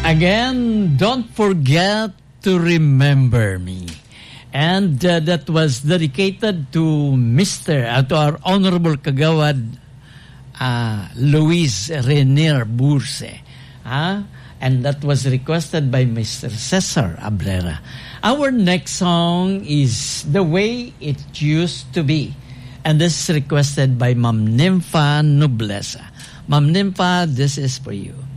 Again, don't forget to remember me. And that was dedicated to to our Honorable Kagawad Luis Renier Burse. And that was requested by Mr. Cesar Abrera. Our next song is The Way It Used to Be. And this is requested by Ma'am Nympha Noblesa. Ma'am Nympha, this is for you.